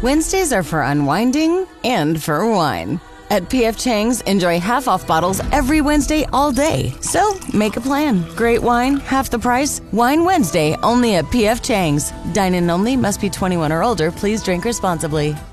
Wednesdays are for unwinding and for wine. At P.F. Chang's, enjoy half-off bottles every Wednesday all day. So, make a plan. Great wine, half the price. Wine Wednesday, only at P.F. Chang's. Dine-in only, must be 21 or older. Please drink responsibly.